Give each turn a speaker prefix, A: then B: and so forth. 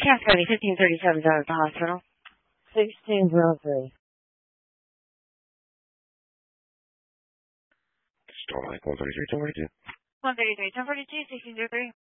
A: Cass County 1537 down at the hospital.
B: 1603.
C: Starlight 133, 1042.
A: 133, 1042, 1603.